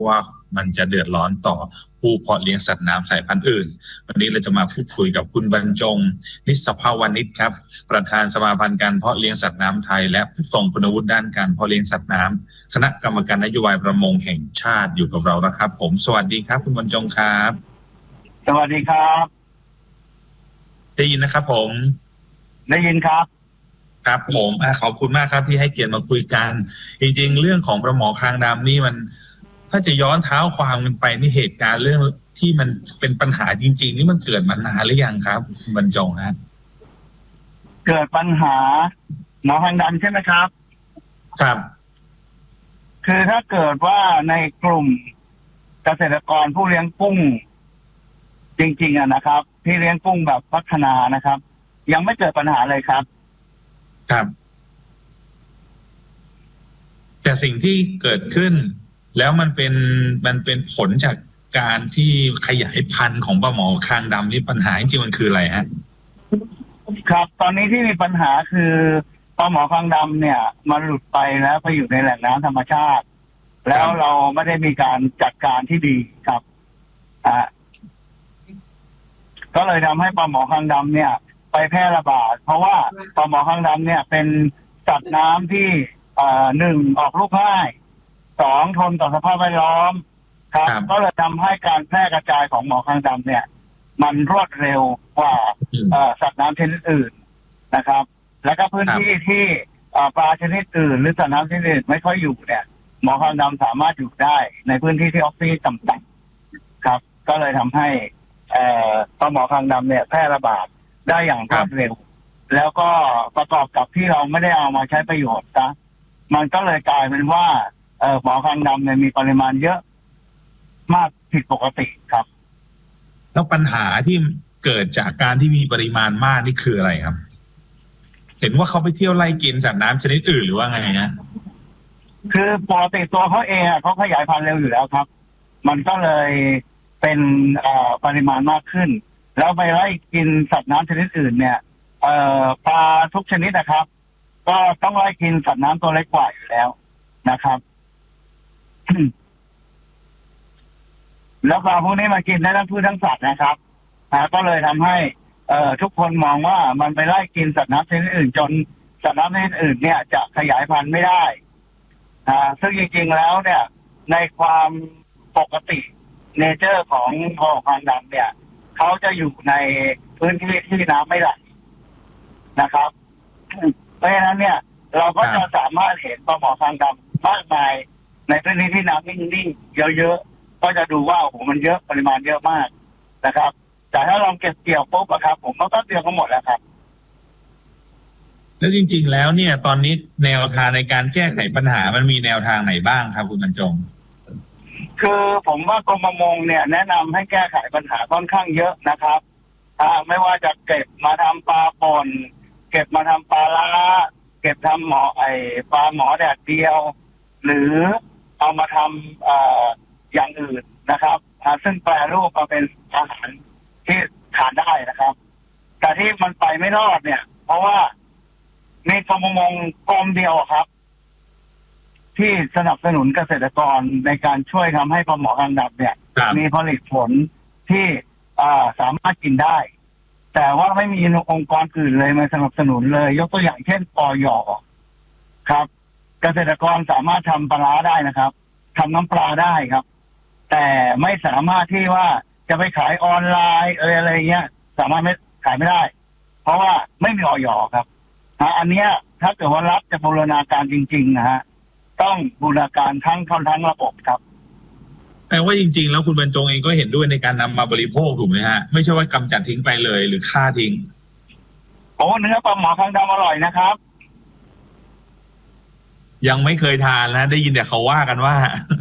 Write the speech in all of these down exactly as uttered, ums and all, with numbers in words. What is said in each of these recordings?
ว่ามันจะเดือดร้อนต่อผู้เพาะเลี้ยงสัตว์น้ำสายพันธุ์อื่นวันนี้เราจะมาพูดคุยกับคุณบรรจงนิสภาวนิชครับประธานสมาพันธ์การเพาะเลี้ยงสัตว์น้ำไทยและผู้ทรงคุณวุฒิด้านการเพาะเลี้ยงสัตว์น้ำคณะกรรมการนโยบายประมงแห่งชาติอยู่กับเราแล้วครับผมสวัสดีครับคุณบรรจงครับสวัสดีครับได้ยินนะครับผมได้ยินครับครับผมขอบคุณมากครับที่ให้เกียรติมาคุยกันจริงๆเรื่องของปลาหมอคางดำนี่มันถ้าจะย้อนเท้าความกันไปนี่เหตุการณ์เรื่องที่มันเป็นปัญหาจริงๆนี่มันเกิดมานานหรือยังครับบรรจงฮะเกิดปัญหาหมอคางดำใช่ไหมครับครับคือถ้าเกิดว่าในกลุ่มเกษตรกรผู้เลี้ยงกุ้งจริงๆอะนะครับที่เลี้ยงกุ้งแบบพัฒนานะครับยังไม่เกิดปัญหาเลยครับครับแต่สิ่งที่เกิดขึ้นแล้วมันเป็นมันเป็นผลจากการที่ขยายพันธุ์ของปลาหมอคางดำนี่ปัญหาจริงๆมันคืออะไรฮะครับตอนนี้ที่มีปัญหาคือปลาหมอคางดำเนี่ยมันหลุดไปแล้วไปอยู่ในแหล่งน้ำธรรมชาติแล้วเราไม่ได้มีการจัดการที่ดีครับอ่าก็เลยทำให้ปลาหมอคางดำเนี่ยไปแพร่ระบาดเพราะว่าปลาหมอคางดำเนี่ยเป็นสัตว์น้ำที่อ่าหนึ่งออกลูกง่ายสองทนต่อสภาพแวดล้อมครับก็เลยทำให้การแพร่กระจายของหมอคางดำเนี่ยมันรวดเร็วกว่าสัตว์น้ำชนิดอื่นนะครับแล้วก็พื้นที่ที่ปลาชนิดอื่นหรือสัตว์น้ำชนิดอื่นไม่ค่อยอยู่เนี่ยหมอคางดำสามารถอยู่ได้ในพื้นที่ที่ออกซิเจนต่ำๆครับก็เลยทำให้ปลาหมอคางดำเนี่ยแพร่ระบาดได้อย่างรวดเร็วแล้วก็ประกอบกับที่เราไม่ได้เอามาใช้ประโยชน์นะมันก็เลยกลายเป็นว่าเออหมอคางดำเนี่ยมีปริมาณเยอะมากผิดปกติครับแล้วปัญหาที่เกิดจากการที่มีปริมาณมากนี่คืออะไรครับเห็นว่าเขาไปเที่ยวไล่กินสัตว์น้ำชนิดอื่นหรือว่าไงนะคือปกติตัวเขาเองเขาขยายพันธุ์เร็วอยู่แล้วครับมันก็เลยเป็นปริมาณมากขึ้นแล้วไปไล่กินสัตว์น้ำชนิดอื่นเนี่ยปลาทุกชนิดนะครับก็ต้องไล่กินสัตว์น้ำตัวเล็กกว่าอยู่แล้วนะครับ แล้วปลาพวกนี้มากินได้ทั้งพืชทั้งสัตว์นะครับก็เลยทำให้ทุกคนมองว่ามันไปไล่กินสัตว์น้ำชนิดอื่นจนสัตว์น้ำชนิดอื่นเนี่ยจะขยายพันธุ์ไม่ได้ซึ่งจริงๆแล้วเนี่ยในความปกติเนเจอร์ของหมอคางดำเนี่ยเขาจะอยู่ในพื้นที่ที่น้ำไม่ไหลนะครับเพราะฉะนั้นเนี่ยเราก็จะสามารถเห็นปลาหมอคางดำมากมายในพื้นที่ที่น้ำนิ่งๆเยอะๆก็จะดูว่าโอ้โหมันเยอะปริมาณเยอะมากนะครับแต่ถ้าลองเก็บเกี่ยวปุ๊บอะครับผมก็ต้องเตรียมทั้งหมดแล้วครับแล้วจริงๆแล้วเนี่ยตอนนี้แนวทางในการแก้ไขปัญหามันมีแนวทางไหนบ้างครับคุณบรรจงคือผมว่ากรมประมงเนี่ยแนะนำให้แก้ไขปัญหาค่อนข้างเยอะนะครับอ่าไม่ว่าจะเก็บมาทำปลาป่นเก็บมาทำปลาล้าเก็บทำหมอไอปลาหมอแดดเดียวหรือเอามาทำอ่าอย่างอื่นนะครับซึ่งแปรรูปมาเป็นอาหารที่ทานได้นะครับแต่ที่มันไปไม่รอดเนี่ยเพราะว่ามีกรมประมงกรมเดียวครับที่สนับสนุนเกษตรกรในการช่วยทำให้ปลาหมอคางดำเนี่ยมีผลิตผลที่สามารถกินได้แต่ว่าไม่มีองค์กรอื่นเลยมาสนับสนุนเลยยกตัวอย่างเช่นปย.ครับเกษตรกรสามารถทำปลาได้นะครับทำน้ำปลาได้ครับแต่ไม่สามารถที่ว่าจะไปขายออนไลน์เอออะไรเงี้ยสามารถไม่ขายไม่ได้เพราะว่าไม่มีอย.ครับอันเนี้ยถ้าเกิดว่ารัฐจะบูรณาการจริงๆนะฮะต้องบูรณาการทั้งทั้งระบบครับแปลว่าจริงๆแล้วคุณบรรจงเองก็เห็นด้วยในการนำมาบริโภคถูกไหมฮะไม่ใช่ว่ากำจัดทิ้งไปเลยหรือฆ่าทิ้งโอ้เนื้อปลาหมอคางดำอร่อยนะครับยังไม่เคยทานนะได้ยินแต่เขาว่ากันว่า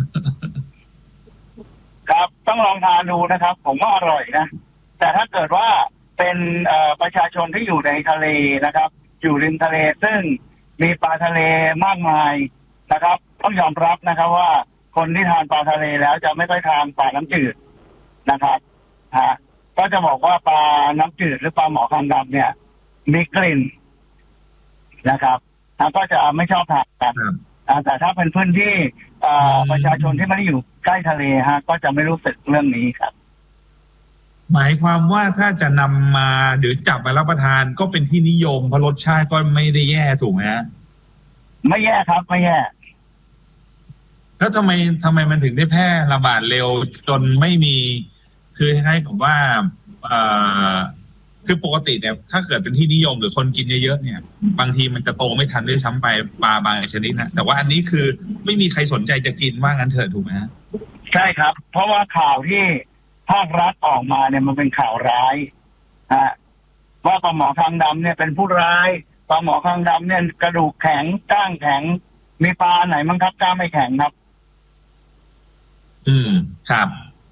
ครับต้องลองทานดูนะครับผมว่าอร่อยนะแต่ถ้าเกิดว่าเป็นประชาชนที่อยู่ในทะเลนะครับอยู่ริมทะเลซึ่งมีปลาทะเลมากมายนะครับต้องยอมรับนะครับว่าคนที่ทานปลาทะเลแล้วจะไม่ค่อยทานปลาน้ำจืดนะครับฮะก็จะบอกว่าปลาน้ำจืดหรือปลาหมอคางดำเนี่ยมีกลิ่นนะครับก็จะไม่ชอบทานกันอ่าแต่ถ้าเป็นพื้นที่อ่าประชาชนที่ไม่ได้อยู่ใกล้ทะเลฮะก็จะไม่รู้สึกเรื่องนี้ครับหมายความว่าถ้าจะนำมาหรือจับมารับประทานก็เป็นที่นิยมเพราะรสชาติก็ไม่ได้แย่ถูกไหมฮะไม่แย่ครับไม่แย่แล้วทำไมทำไมมันถึงได้แพร่ระบาดเร็วจนไม่มีคือให้ผมว่าเอ่อคือปกติเนี่ยถ้าเกิดเป็นที่นิยมหรือคนกินเยอะๆเนี่ยบางทีมันจะโตไม่ทันด้วยซ้ำไปปลาบางชนิดนะแต่ว่าอันนี้คือไม่มีใครสนใจจะกินว่างั้นเถอะถูกไหมฮะใช่ครับเพราะว่าข่าวที่ภาครัฐออกมาเนี่ยมันเป็นข่าวร้ายฮะว่าปลาหมอคางดำเนี่ยเป็นผู้ร้ายปลาหมอคางดำเนี่ยกระดูกแข็งก้างแข็งมีปลาไหนมั้งครับก้างไม่แข็งครับอืมครับ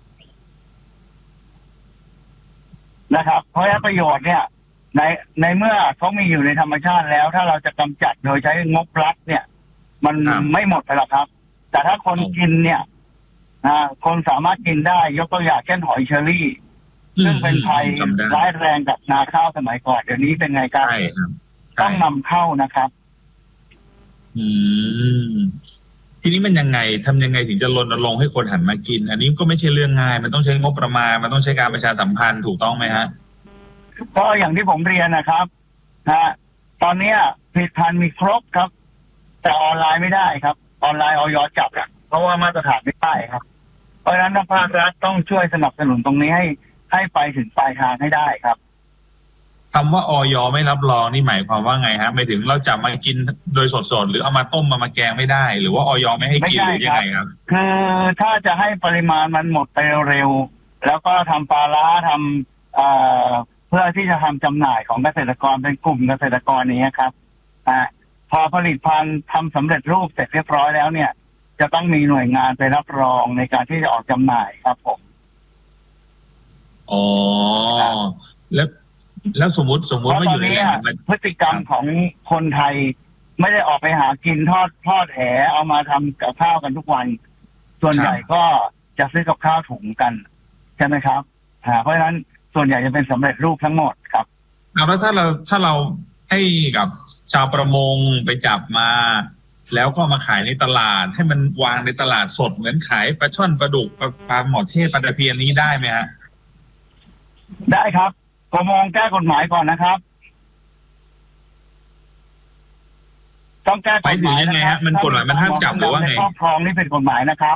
นะครับเพราะฉะนั้นประโยชน์เนี่ยในในเมื่อเขามีอยู่ในธรรมชาติแล้วถ้าเราจะกำจัดโดยใช้งบรัฐเนี่ยมันไม่หมดไปหรอกครับแต่ถ้าคนกินเนี่ยคนสามารถกินได้ยกตัวอย่างเช่นหอยเชอรี่ซึ่งเป็นภัยร้ายแรงกับนาข้าวสมัยก่อนเดี๋ยวนี้เป็นไงครับต้องนำเข้านะครับอืมทีนี้มันยังไงทำยังไงถึงจะรณรงค์ให้คนหันมากินอันนี้ก็ไม่ใช่เรื่องง่ายมันต้องใช้งบประมาณมันต้องใช้การประชาสัมพันธ์ถูกต้องไหมฮะก็อย่างที่ผมเรียนนะครับฮะตอนนี้ผลิตภัณฑ์มีครบครับแต่ออนไลน์ไม่ได้ครับออนไลน์ออยจับเพราะว่ามาตรฐานไม่ได้ครับเพราะฉะนั้นภาครัฐต้องช่วยสนับสนุนตรงนี้ให้ให้ไปถึงปลายทางให้ได้ครับคำว่าออยไม่รับรองนี่หมายความว่าไงฮะหมายถึงเราจะมากินโดยสดๆหรือเอามาต้มมามาแกงไม่ได้หรือว่าออยไม่ให้กินหรือยังไงครับคือถ้าจะให้ปริมาณมันหมดไปเร็วแล้วก็ทำปลาร้าทำเอ่อเพื่อที่จะทำจำหน่ายของเกษตรกรเป็นกลุ่มเกษตรกรนี้ครับอ่าพอผลิตภัณฑ์ทำสำเร็จรูปเสร็จเรียบร้อยแล้วเนี่ยจะต้องมีหน่วยงานไปรับรองในการที่จะออกจำหน่ายครับผมอ๋อแล้วแล้วสมมติสมมติว่าอยู่ในพฤติกรรมของคนไทยไม่ได้ออกไปหากินทอดทอดแหเอามาทำกับข้าวกันทุกวันส่วนใหญ่ก็จะซื้อกับข้าวถุงกันใช่ไหมครับเพราะฉะนั้นส่วนใหญ่จะเป็นสำเร็จรูปทั้งหมดครับแล้วถ้าเราถ้าเราให้กับชาวประมงไปจับมาแล้วก็มาขายในตลาดให้มันวางในตลาดสดเหมือนขายปลาช่อนปลาดุกปลาหมอเทศปลาตะเพียนนี้ได้ไหมฮะได้ครับประมงแก้กฎหมายก่อนนะครับต้องแก้กฎหมายยังไงฮะมันกฎหมายมันห้ามจับหรือว่าไงครอบครองนี่เป็นกฎหมายนะครับ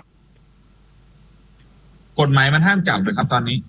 กฎหมายมันห้ามจับเลยครับตอนนี้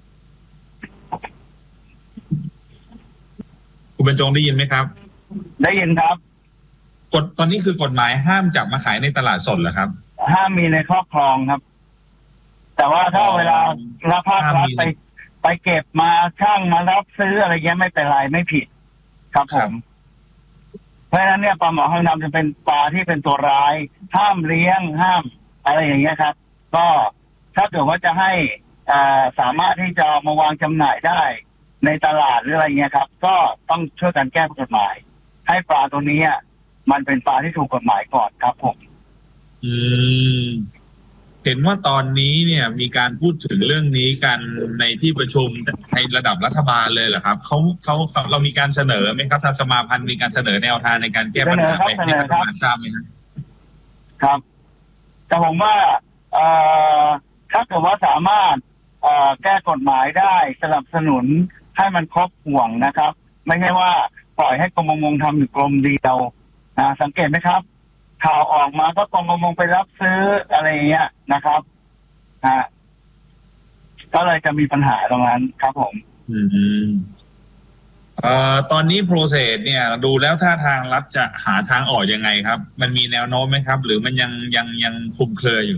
คุณบรรจงได้ยินไหมครับได้ยินครับกฎตอนนี้คือกฎหมายห้ามจับมาขายในตลาดสดเหรอครับห้ามมีในครอบครองครับแต่ว่าถ้าเวลารับภาครัฐไปไปเก็บมาช่างมารับซื้ออะไรเงี้ยไม่เป็นไรไม่ผิดครับผมเพราะฉะนั้นเนี่ยปลาหมอคางดำจะเป็นปลาที่เป็นตัวร้ายห้ามเลี้ยงห้ามอะไรอย่างเงี้ยครับก็ถ้าเกิดว่าจะให้อ่าสามารถที่จะมาวางจำหน่ายได้ในตลาดหรืออะไรเงี้ยครับก็ต้องช่วยกันแก้กฎหมายให้ปลาตัวนี้มันเป็นปลาที่ถูกกฎหมายก่อนครับผมอืมเห็นว่าตอนนี้เนี่ยมีการพูดถึงเรื่องนี้กันในที่ประชุมในระดับรัฐบาลเลยเหรอครับเขาเขาเรามีการเสนอไหมครับทางสมาพันธ์มีการเสนอแนวทางในการแก้ปัญหาไหมให้รัฐบาลทราบไหมครับครับแต่ผมว่าเอ่อถ้าเกิดว่าสามารถเอ่อแก้กฎหมายได้สนับสนุนให้มันครบห่วงนะครับไม่ใช่ว่าปล่อยให้กรมประมงทำอยู่กรมเดียวนะสังเกตไหมครับข่าวออกมาก็กรมประมงไปรับซื้ออะไรอย่างเงี้ยนะครับฮะก็เลยจะมีปัญหาตรงนั้นครับผมอืมเอ่อตอนนี้โปรเซสเนี่ยดูแล้วท่าทางรัฐจะหาทางออกยังไงครับมันมีแนวโน้มไหมครับหรือมันยังยังยังคลุมเครืออยู่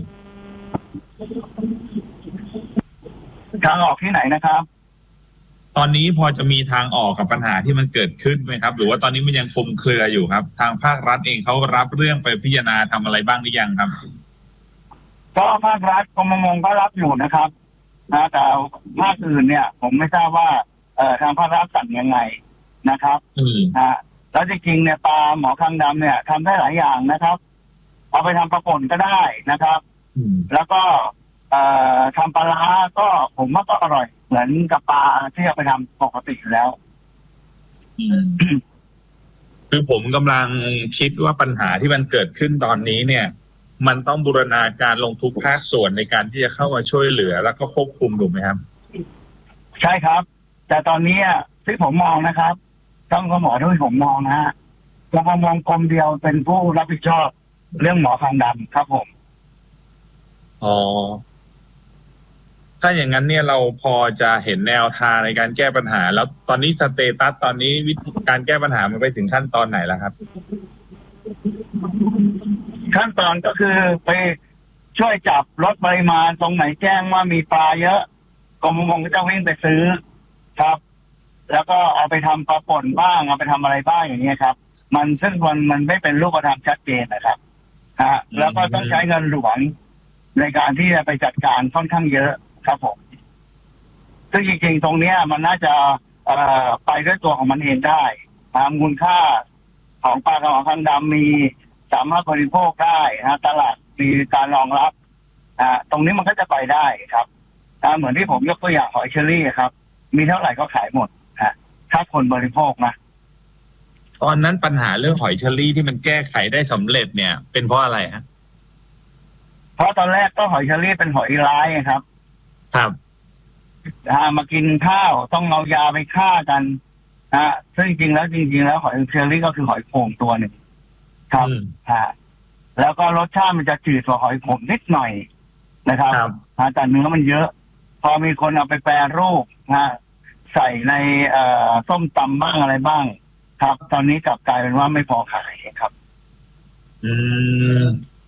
ทางออกที่ไหนนะครับตอนนี้พอจะมีทางออกกับปัญหาที่มันเกิดขึ้นไหมครับหรือว่าตอนนี้มันยังคลุมเครืออยู่ครับทางภาครัฐเองเขารับเรื่องไปพิจารณาทำอะไรบ้างหรือยังครับก็ภาครัฐกรมประมงก็รับอยู่นะครับนะแต่ภาคอื่นเนี่ย ผมไม่ทราบว่าเอ่อทางภาครัฐสั่งยังไงนะครับนะแล้วจริงๆเนี่ยปลาหมอคางดำเนี่ยทำได้หลายอย่างนะครับเอาไปทำปลาป่นก็ได้นะครับแล้วก็เอ่อทำปลาร้าก็ผมว่าก็อร่อยเหมือนกับปลาที่เอาไปทำปกติอยู่แล้วคือผมกำลังคิดว่าปัญหาที่มันเกิดขึ้นตอนนี้เนี่ยมันต้องบูรณาการลงทุกภาคส่วนในการที่จะเข้ามาช่วยเหลือแล้วก็ควบคุมถูกไหมครับใช่ครับแต่ตอนนี้ที่ผมมองนะครับต้องก็หมอที่ผมมองนะฮะกรมมองกรมเดียวเป็นผู้รับผิดชอบเรื่องหมอคางดำครับผมอ๋อถ้าอย่างนั้นเนี่ยเราพอจะเห็นแนวทางในการแก้ปัญหาแล้วตอนนี้สเตตัสตอนนี้วิธีการแก้ปัญหามันไปถึงขั้นตอนไหนแล้วครับขั้นตอนก็คือไปช่วยจับลดปริมาณตรงไหนแจ้งว่ามีปลาเยอะกรมประมงก็จะวิ่งไปซื้อครับ แล้วก็เอาไปทำปลาป่นบ้างเอาไปทำอะไรบ้างอย่างเงี้ยครับมันซึ่งมันมันไม่เป็นรูปธรรมชัดเจนนะครับฮะแล้วก็ต้องใช้เงินหลวงในการที่จะไปจัดการค่อนข้างเยอะครับผมซึ่งจริงๆตรงเนี้ยมันน่าจะเอ่อไปด้วยตัวของมันเองได้มูลค่าของปลากระป๋องคางดำมีสามารถบริโภคได้นะตลาดมีการรองรับอ่าตรงนี้มันก็จะไปได้ครับอ่าเหมือนที่ผมยกตัวอย่างหอยเชอรี่ครับมีเท่าไหร่ก็ขายหมดฮะถ้าคนบริโภคนะตอนนั้นปัญหาเรื่องหอยเชอรี่ที่มันแก้ไขได้สำเร็จเนี่ยเป็นเพราะอะไรฮะเพราะตอนแรกก็หอยเชอรี่เป็นหอยร้ายครับครับอ่ามากินข้าวต้องเอายาไปฆ่ากันอ่าซึ่งจริงแล้วจริงๆแล้วหอยเชอรี่ก็คือหอยโข่งตัวหนึ่งครับอ่าแล้วก็รสชาติมันจะจืดกว่าหอยขมนิดหน่อยนะครับแต่เนื้อมันเยอะพอมีคนเอาไปแปรรูปนะใส่ในเอ่อส้มตำบ้างอะไรบ้างครับตอนนี้กลับกลายเป็นว่าไม่พอขายครับอืม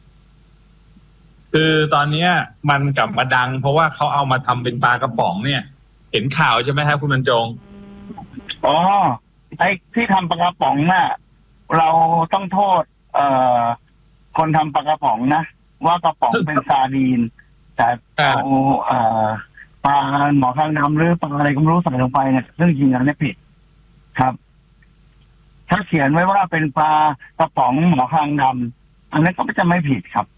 คือตอนนี้มันกลับมาดังเพราะว่าเขาเอามาทำเป็นปลากระป๋องเนี่ยเห็นข่าวใช่ไหมครับคุณบรรจงอ๋อไอ้ที่ทำปลากระป๋องน่ะเราต้องโทษเอ่อคนทำปลากระป๋องนะว่ากระป๋องเป็นซาดีนแต่เอาเอ่อปลาหมอคางดำหรือปลาอะไรก็ไม่รู้ใส่ลงไปเนี่ยซึ่งจริงๆแล้วเนี่ยผิดครับถ้าเขียนไว้ว่าเป็นปลากระป๋องหมอคางดำอันนั้นก็จะไม่ผิดครับ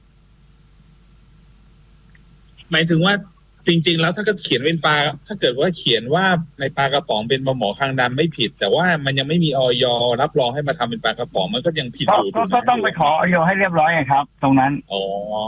หมายถึงว่าจริงๆแล้วถ้าก็เขียนเป็นปลาถ้าเกิดว่าเขียนว่าในปลากระป๋องเป็นปลาหมอคางดำไม่ผิดแต่ว่ามันยังไม่มีอย.รับรองให้มาทำเป็นปลากระป๋องมันก็ยังผิดอยู่ก็ต้องไปขออย.ให้เรียบร้อยครับตรงนั้นอ๋อ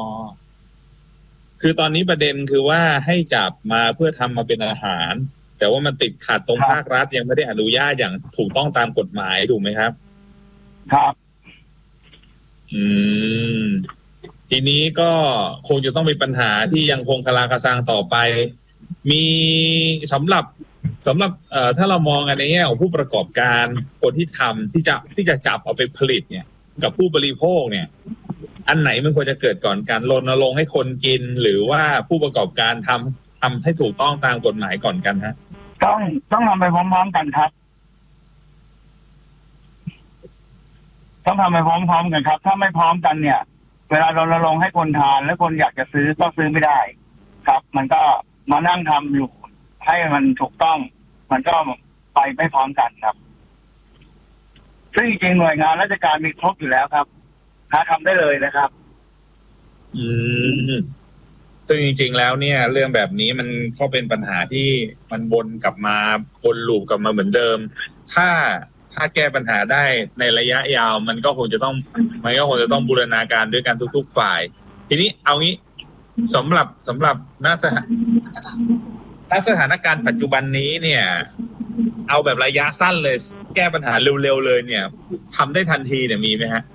คือตอนนี้ประเด็นคือว่าให้จับมาเพื่อทำมาเป็นอาหารแต่ว่ามันติดขัดตรงภาครัฐยังไม่ได้อนุญาตอย่างถูกต้องตามกฎหมายถูกไหมครับครับอืมทีนี้ก็คงจะต้องมีปัญหาที่ยังคงคาราคาซังต่อไปมีสำหรับสำหรับเอ่อถ้าเรามองกันในแง่ของผู้ประกอบการคนที่ทำที่จะที่จะจับเอาไปผลิตเนี่ยกับผู้บริโภคเนี่ยอันไหนมันควรจะเกิดก่อนการรณรงค์ให้คนกินหรือว่าผู้ประกอบการทำทำให้ถูกต้องตามกฎหมายก่อนกันฮะต้องต้องทำไปพร้อมๆกันครับต้องทำไปพร้อมๆกันครับถ้าไม่พร้อมกันเนี่ยเวลาเราลงให้คนทานแล้วคนอยากจะซื้อก็ซื้อไม่ได้ครับมันก็มานั่งทำอยู่ให้มันถูกต้องมันก็ไปไม่พร้อมกันครับซึ่งจริงๆหน่วยงานราชการมีครบอยู่แล้วครับหาทำได้เลยนะครับอืมซึ่งจริงๆแล้วเนี่ยเรื่องแบบนี้มันก็เป็นปัญหาที่มันวนกลับมาวนลูปกลับมาเหมือนเดิมถ้าถ้าแก้ปัญหาได้ในระยะยาวมันก็คงจะต้องมันก็คงจะต้องบูรณาการด้วยกันทุกๆฝ่ายทีนี้เอางี้สำหรับสำหรับณสถานณสถานการณ์ปัจจุบันนี้เนี่ยเอาแบบระยะสั้นเลยแก้ปัญหาเร็วๆเลยเนี่ยทำได้ทันทีเนี่ยมีไหมฮะ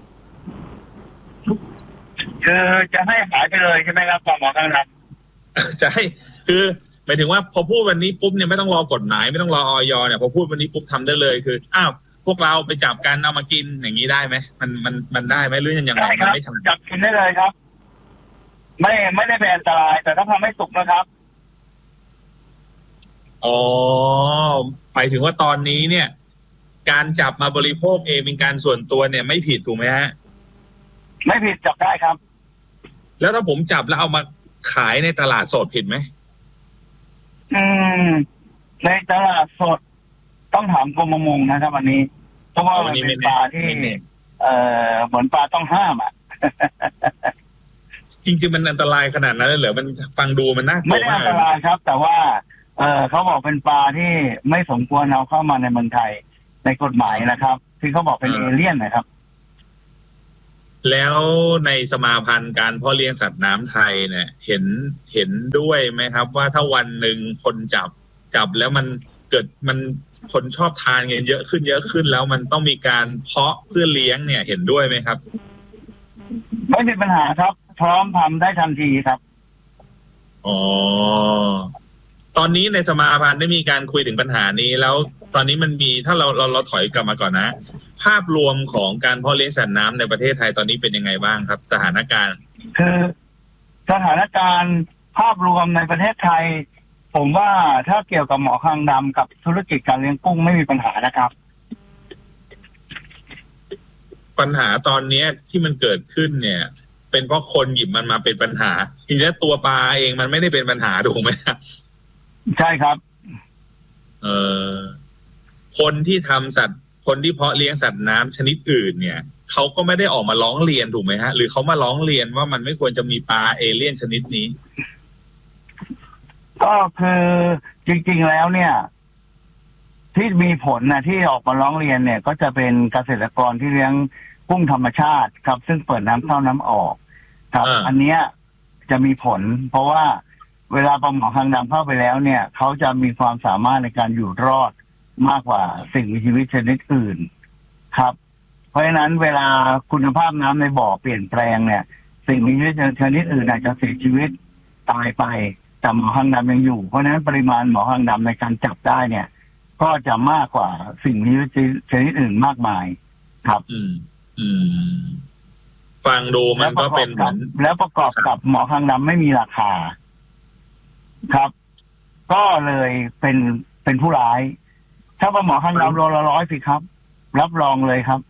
คือจะให้หายไปเลยใช่ไหมครับหมอครับจะให้คือหมายถึงว่าพอพูดวันนี้ปุ๊บเนี่ยไม่ต้องรอกฎหมายไม่ต้องรออย.เนี่ยพอพูดวันนี้ปุ๊บทำได้เลยคืออ้าวพวกเราไปจับกันเอามากินอย่างนี้ได้ไหมมันมันมันได้ไหมหรือยังไงมันไม่ทำจับกินได้เลยครับไม่ไม่ได้เป็นอันตรายแต่ต้องทำให้สุกนะครับอ๋อหมายถึงว่าตอนนี้เนี่ยการจับมาบริโภคเองเป็นการส่วนตัวเนี่ยไม่ผิดถูกไหมฮะไม่ผิดจับได้ครับแล้วถ้าผมจับแล้วเอามาขายในตลาดสดผิดไหมอืมในตลาดสดต้องถามกรมประมงนะครับวันนี้เพราะว่ามันเป็นปลาที่เอ่อเหมือนปลาต้องห้ามอ่ะจริงๆมันอันตรายขนาดนั้นเลยเหรอมันฟังดูมันน่ากลัวมากไม่ได้อันตรายครับแต่ว่าเออเขาบอกเป็นปลาที่ไม่สมควรเอาเข้ามาในเมืองไทยในกฎหมายนะครับที่เขาบอกเป็นเอเลี่ยนนะครับแล้วในสมาพันธ์การเพาะเลี้ยงสัตว์น้ำไทยเนี่ยเห็นเห็นด้วยไหมครับว่าถ้าวันหนึ่งคนจับจับแล้วมันเกิดมันคนชอบทานเงินเยอะขึ้นเยอะขึ้นแล้วมันต้องมีการเพาะเพื่อเลี้ยงเนี่ยเห็นด้วยไหมครับไม่มีปัญหาครับพร้อมทำได้ทันทีครับอ๋อตอนนี้ในสมาพันธ์ได้มีการคุยถึงปัญหานี้แล้วตอนนี้มันมีถ้าเราเราเราถอยกลับมาก่อนนะภาพรวมของการเพาะเลี้ยงสัตว์น้ำในประเทศไทยตอนนี้เป็นยังไงบ้างครับสถานการณ์คือสถานการณ์ภาพรวมในประเทศไทยผมว่าถ้าเกี่ยวกับหมอคางดำกับธุรกิจการเลี้ยงกุ้งไม่มีปัญหานะครับปัญหาตอนนี้ที่มันเกิดขึ้นเนี่ยเป็นเพราะคนหยิบมันมาเป็นปัญหาจริงๆตัวปลาเองมันไม่ได้เป็นปัญหาถูกไหมครับใช่ครับเอ่อคนที่ทำสัตว์คนที่เพาะเลี้ยงสัตว์น้ำชนิดอื่นเนี่ยเขาก็ไม่ได้ออกมาร้องเรียนถูกไหมฮะหรือเขามาร้องเรียนว่ามันไม่ควรจะมีปลาเอเลี่ยนชนิดนี้ก็คือจริงๆแล้วเนี่ยที่มีผลนะที่ออกมาร้องเรียนเนี่ยก็จะเป็นเกษตรกรที่เลี้ยงกุ้งธรรมชาติครับซึ่งเปิดน้ำเข้าน้ำออกครับอันเนี้ยจะมีผลเพราะว่าเวลาปลาหมอคางดำเข้าไปแล้วเนี่ยเขาจะมีความสามารถในการอยู่รอดมากกว่าสิ่งมีชีวิตชนิดอื่นครับเพราะฉะนั้นเวลาคุณภาพน้ำในบ่อเปลี่ยนแปลงเนี่ยสิ่งมีชีวิตชนิดอื่นอาจจะเสียชีวิตตายไปแต่หมอคางดำยังอยู่เพราะฉะนั้นปริมาณหมอคางดำในการจับได้เนี่ยก็จะมากกว่าสิ่งมีชีวิตชนิดอื่นมากมายครับอืมอืมฟังดูมันก็เป็นเหมือนแล้วประกอบกับหมอคางดำไม่มีราคาครับก็เลยเป็นเป็นผู้ร้ายถ้าปลาหมอคางดำโลละร้อยสิครับรับรองเลยครับ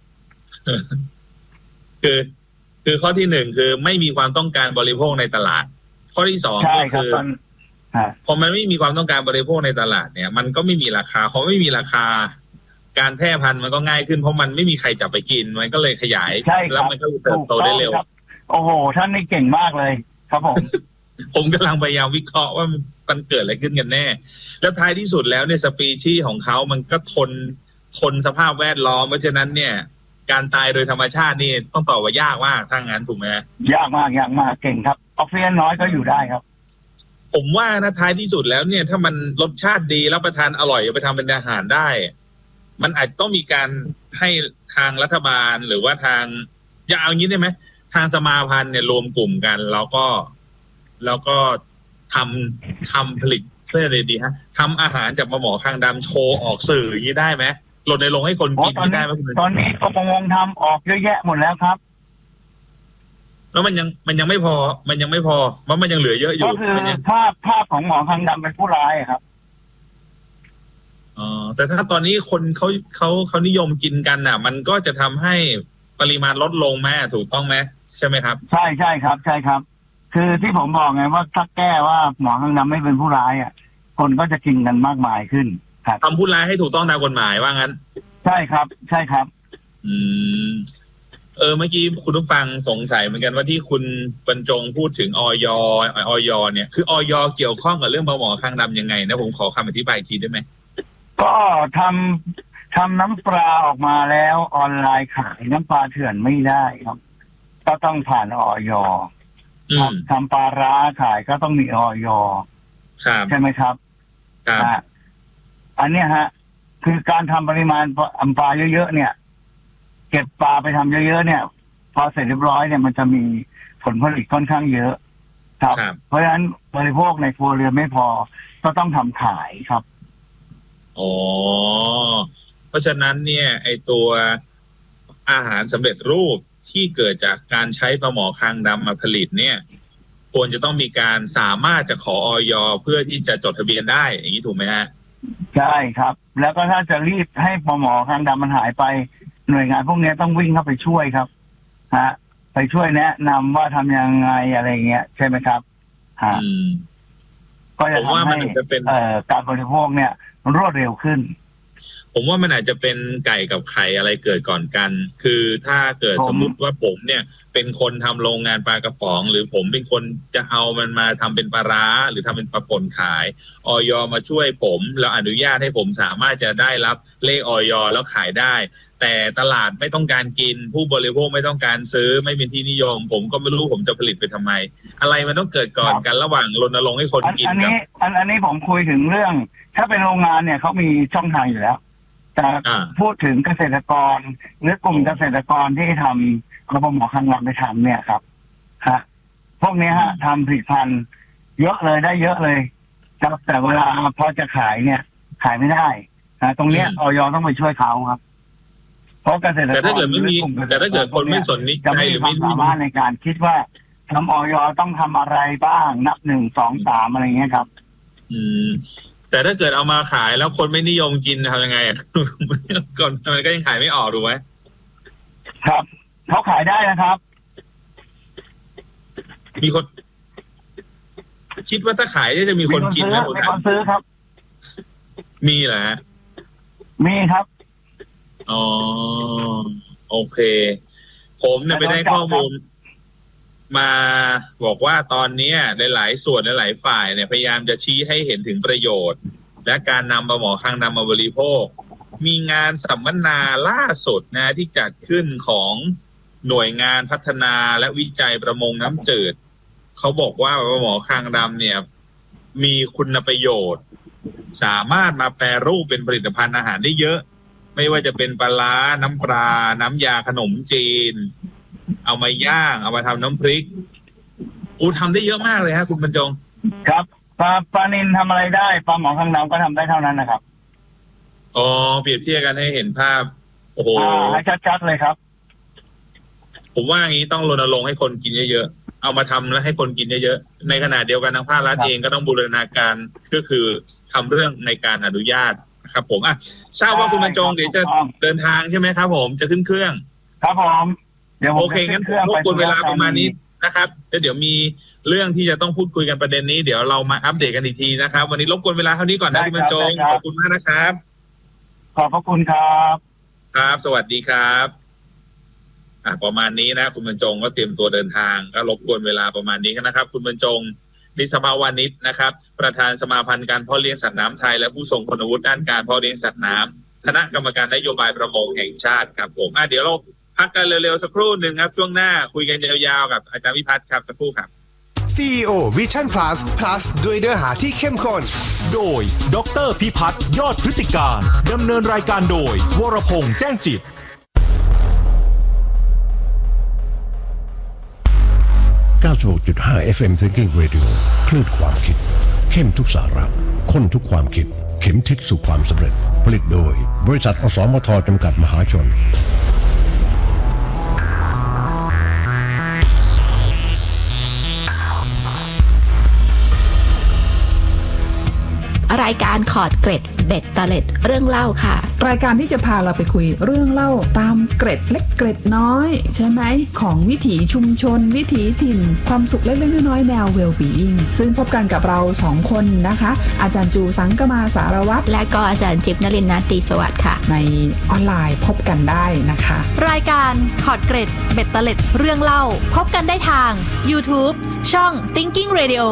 คือคือข้อที่หนึ่งคือไม่มีความต้องการบริโภคในตลาดข้อที่สองก็คือพอมันไม่มีความต้องการบริโภคในตลาดเนี่ยมันก็ไม่มีราคาพอไม่มีราคาการแพร่พันธุ์มันก็ง่ายขึ้นเพราะมันไม่มีใครจับไปกินมันก็เลยขยายแล้วมันก็เติบโตได้เร็วโอ้โหท่านนี่เก่งมากเลยครับผมผมกำลังพยายามวิเคราะห์ว่ามันเกิดอะไรขึ้นกันแน่แล้วท้ายที่สุดแล้วเนี่ยสปีชีส์ของเขามันก็ทนทนสภาพแวดล้อมเพราะฉะนั้นเนี่ยการตายโดยธรรมชาตินี่ต้องตอบว่ายากมากถ้างั้นถูกไหมยากมากยากมากเก่งครับออกซิเจนน้อยก็อยู่ได้ครับผมว่านะท้ายที่สุดแล้วเนี่ยถ้ามันรสชาติดีแล้วประทานอร่อยเอาไปทำเป็นอาหารได้มันอาจต้องมีการให้ทางรัฐบาลหรือว่าทางอย่าเอางี้ได้ไหมทางสมาพันธ์เนี่ยรวมกลุ่มกันแล้วก็แล้วก็ทำทำผลิตเพื่ออะไรดีฮะทำอาหารจากปลาหมอคางดำโชว์ออกสื่ออย่างนี้ได้ไหมรณรงค์ให้คนกินได้ไหมตอนนี้กรมประมงทำออกเยอะแยะหมดแล้วครับแล้วมันยังมันยังไม่พอมันยังไม่พอมันมันยังเหลือเยอะอยู่ก็คือภาพภาพของหมอคางดำเป็นผู้ร้ายครับอ๋อแต่ถ้าตอนนี้คนเขาเขาเขานิยมกินกันน่ะมันก็จะทำให้ปริมาณลดลงแม่ถูกต้องไหมใช่ไหมครับใช่ใช่ครับใช่ครับคือที่ผมบอกไงว่าถ้าแก้ว่าหมอคางดำไม่เป็นผู้ร้ายอ่ะคนก็จะกินกันมากมายขึ้นครับทำผู้ร้ายให้ถูกต้องตามกฎหมายว่างั้นใช่ครับใช่ครับอืมเออเมื่อกี้คุณผู้ฟังสงสัยเหมือนกันว่าที่คุณบรรจงพูดถึงอย.อย.เนี่ยคืออย.เกี่ยวข้องกับเรื่องปลาหมอคางดำยังไงนะผมขอคำอธิบายทีได้ไหมก็ทำทำน้ำปลาออกมาแล้วออนไลน์ขายน้ำปลาเถื่อนไม่ได้ครับก็ต้องผ่านอย.ทำปลาร้าขายก็ต้องมีอย.ใช่ไหมครับครับอันนี้ฮะคือการทำปริมาณปลาเยอะๆเนี่ยเก็บปลาไปทำเยอะๆเนี่ยพอเสร็จเรียบร้อยเนี่ยมันจะมีผลผลิตค่อนข้างเยอะครับเพราะฉะนั้นบริโภคในครัวเรือนไม่พอก็ต้องทำขายครับอ๋อเพราะฉะนั้นเนี่ยไอตัวอาหารสำเร็จรูปที่เกิดจากการใช้ปลาหมอคางดำมาผลิตเนี่ยควรจะต้องมีการสามารถจะขออย.เพื่อที่จะจดทะเบียนได้อย่างนี้ถูกไหมฮะใช่ครับแล้วก็ถ้าจะรีบให้ปลาหมอคางดำมันหายไปหน่วยงานพวกนี้ต้องวิ่งเข้าไปช่วยครับฮะไปช่วยแนะนำว่าทำยังไงอะไรเงี้ยใช่ไหมครับฮะก็จะทำให้การบริโภคเนี่ยรวดเร็วขึ้นผมว่ามันอาจจะเป็นไก่กับไข่อะไรเกิดก่อนกันคือถ้าเกิดสมมุติว่าผมเนี่ยเป็นคนทำโรงงานปลากระป๋องหรือผมเป็นคนจะเอามันมาทำเป็นปลาร้าหรือทำเป็นปลาป่นขายอย.มาช่วยผมแล้วอนุญาตให้ผมสามารถจะได้รับเลขอย.แล้วขายได้แต่ตลาดไม่ต้องการกินผู้บริโภคไม่ต้องการซื้อไม่เป็นที่นิยมผมก็ไม่รู้ผมจะผลิตไปทำไมอะไรมันต้องเกิดก่อนกันระหว่างรณรงค์ให้คนกินกับอันนี้อันนี้ผมคุยถึงเรื่องถ้าเป็นโรงงานเนี่ยเขามีช่องทางอยู่แล้วแต่พูดถึงเกษตรกรหรือกลุ่มเกษตรกรที่ทำกระบอกหมอคันลำไปทำเนี่ยครับฮะพวกนี้ฮะทำผลิตภัณฑ์เยอะเลยได้เยอะเลยแต่เวลาพอจะขายเนี่ยขายไม่ได้นะตรงเนี้ยอย.ต้องไปช่วยเขาครับเพราะเกษตรกรแต่ถ้าเกิดไม่มีแต่ถ้าเกิดคนไม่สนนิใจหรือไม่สามารถในการคิดว่าทำอย.ต้องทำอะไรบ้างนับหนึ่งสองสามอะไรเงี้ยครับอืมแต่ถ้าเกิดเอามาขายแล้วคนไม่นิยมกินทำยังไงก่อนมันก็ยังขายไม่ออกถูกไหมครับเขาขายได้นะครับมีคนคิดว่าถ้าขายจะมีคนกินไหมมีคนซื้อครับมีเหรอฮะมีครับอ๋อโอเคผมเนี่ยไปได้ข้อมูลมาบอกว่าตอนนี้หลายๆส่วนหลายๆฝ่ายเนี่ยพยายามจะชี้ให้เห็นถึงประโยชน์และการนำปลาหมอคางดำมาบริโภคมีงานสัมมนาล่าสุดนะที่จัดขึ้นของหน่วยงานพัฒนาและวิจัยประมงน้ำจืดเขาบอกว่าปลาหมอคางดำเนี่ยมีคุณประโยชน์สามารถมาแปรรูปเป็นผลิตภัณฑ์อาหารได้เยอะไม่ว่าจะเป็นปลาร้าน้ำปลาน้ำยาขนมจีนเอามาย่างเอามาทำน้ำพริกอู้ทำได้เยอะมากเลยฮะคุณบรรจงครับปลาปลานิลทำอะไรได้ปลาหมอคางดำก็ทำได้เท่านั้นนะครับอ๋อเปรียบเทียบกันให้เห็นภาพโอ้โหให้ชัดๆเลยครับผมว่าอย่างนี้ต้องรณรงค์ให้คนกินเยอะๆเอามาทำแล้วให้คนกินเยอะๆในขณะเดียวกันทางภาครัฐเองก็ต้องบูรณาการก็คือทำเรื่องในการอนุญาตครับผมอ่ะทราบว่าคุณบรรจงเดี๋ยวจะเดินทางใช่ไหมครับผมจะขึ้นเครื่องครับผมเดี๋ยวโอเคงั้นรบกวนเวลาประมาณนี้นะครับแล้วเดี๋ยวมีเรื่องที่จะต้องพูดคุยกันประเด็นนี้เดี๋ยวเรามาอัปเดตกันอีกทีนะครับวันนี้รบกวนเวลาเท่านี้ก่อนนะคุณบรรจงขอบคุณมากนะครับขอบพระคุณครับครับสวัสดีครับอ่ะประมาณนี้นะคุณบรรจงก็เตรียมตัวเดินทางก็รบกวนเวลาประมาณนี้กันนะครับคุณบรรจงนิสภาวานิชนะครับประธานสมาพันธ์การเพาะเลี้ยงสัตว์น้ำไทยและผู้ทรงคุณวุฒิด้านการเพาะเลี้ยงสัตว์น้ำคณะกรรมการนโยบายประมงแห่งชาติครับผมอ่ะเดี๋ยวเราพักกันเร็วๆสักครู่หนึ่งครับช่วงหน้าคุยกันยาวๆกับอาจารย์วิพัฒน์ครับสักครู่ครับซี อี โอ Vision Plus Plus ด้วยเนื้อหาที่เข้มข้นโดยดร.พิพัฒน์ยอดพฤติการดำเนินรายการโดยวรพงษ์แจ้งจิตเก้าสิบหกจุดห้า เอฟ เอ็ม Thinking Radio คลื่นความคิดเข้มทุกสาระข้นทุกความคิดเข็มทิศสู่ความสำเร็จผลิตโดยบริษัทอสมทจำกัดมหาชนรายการขอดเกร็ดเบ็ดตะเล็ดเรื่องเล่าค่ะรายการที่จะพาเราไปคุยเรื่องเล่าตามเกร็ดเล็กเกร็ดน้อยใช่ไหมของวิถีชุมชนวิถีถิ่นความสุขเล็กๆน้อยๆแนว well-being ซึ่งพบกันกับเราสองคนนะคะอาจารย์จูสังกมาสารวัตรและก็อาจารย์จิ๊บนฤมล ตรีสวัสดิ์ค่ะในออนไลน์พบกันได้นะคะรายการขอดเกร็ดเบ็ดตะเล็ดเรื่องเล่าพบกันได้ทาง YouTube ช่อง Thinking Radio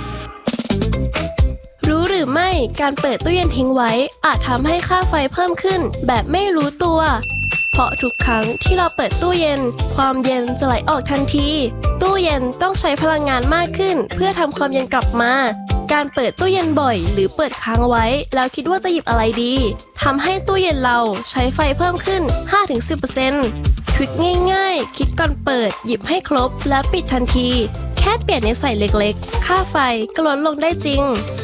รู้หรือไม่การเปิดตู้เย็นทิ้งไว้อาจทำให้ค่าไฟเพิ่มขึ้นแบบไม่รู้ตัวเพราะทุกครั้งที่เราเปิดตู้เย็นความเย็นจะไหลออกทันทีตู้เย็นต้องใช้พลังงานมากขึ้นเพื่อทำความเย็นกลับมาการเปิดตู้เย็นบ่อยหรือเปิดค้างไว้แล้วคิดว่าจะหยิบอะไรดีทำให้ตู้เย็นเราใช้ไฟเพิ่มขึ้น ห้าถึงสิบเปอร์เซ็นต์ ทริคง่ายๆคิดก่อนเปิดหยิบให้ครบและปิดทันทีแค่เปลี่ยนนิสัยเล็กๆค่าไฟก็ลดลงได้จริง